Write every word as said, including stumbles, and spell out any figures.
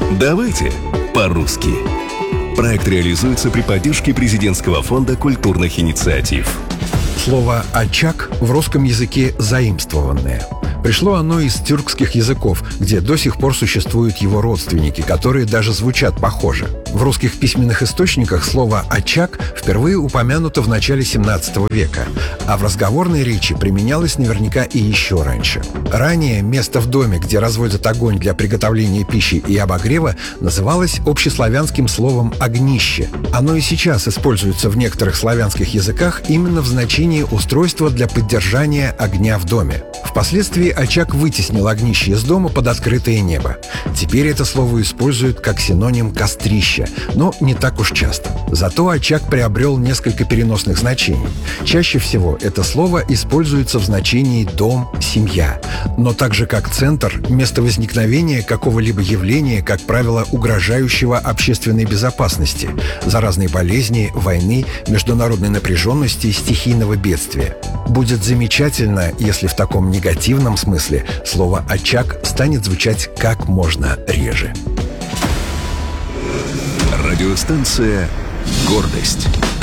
Давайте по-русски. Проект реализуется при поддержке Президентского фонда культурных инициатив. Слово «очаг» в русском языке заимствованное. Пришло оно из тюркских языков, где до сих пор существуют его родственники, которые даже звучат похоже. В русских письменных источниках слово «очаг» впервые упомянуто в начале семнадцатого века, а в разговорной речи применялось наверняка и еще раньше. Ранее место в доме, где разводят огонь для приготовления пищи и обогрева, называлось общеславянским словом «огнище». Оно и сейчас используется в некоторых славянских языках именно в значении устройства для поддержания огня в доме. Впоследствии очаг вытеснил огнище из дома под открытое небо. Теперь это слово используют как синоним «кострища», но не так уж часто. Зато очаг приобрел несколько переносных значений. Чаще всего это слово используется в значении «дом», «семья», но также как центр, место возникновения какого-либо явления, как правило, угрожающего общественной безопасности, заразной болезни, войны, международной напряженности, стихийного бедствия. Будет замечательно, если в таком негативном смысле слово «очаг» станет звучать как можно реже. Радиостанция «Гордость».